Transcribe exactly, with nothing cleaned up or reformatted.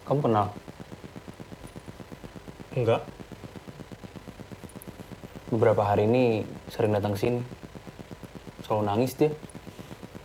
Kamu kenal? Enggak. Beberapa hari ini sering datang ke sini. Selalu nangis dia.